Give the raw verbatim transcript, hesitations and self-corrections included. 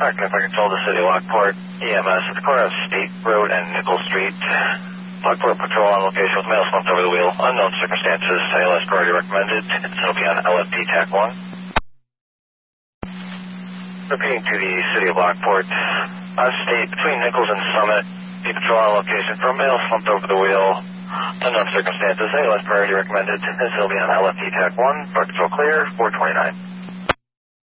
Alright, can I control the city of Lockport, E M S at the corner of State Road and Nickel Street. Lockport patrol on location with male slumped over the wheel. Unknown circumstances, A L S priority recommended. It'll be on L F T TAC one. Repeating to the city of Lockport, on State between Nichols and Summit. Be patrol on location for a male slumped over the wheel. Unknown circumstances, A L S priority recommended. This will be on L F T TAC one. Park patrol clear, four twenty-nine.